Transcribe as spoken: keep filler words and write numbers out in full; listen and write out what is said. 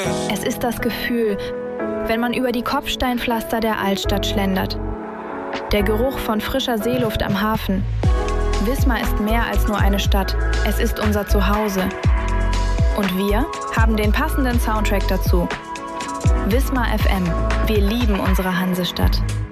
Es ist das Gefühl, wenn man über die Kopfsteinpflaster der Altstadt schlendert. Der Geruch von frischer Seeluft am Hafen. Wismar ist mehr als nur eine Stadt. Es ist unser Zuhause. Und wir haben den passenden Soundtrack dazu. Wismar F M. Wir lieben unsere Hansestadt.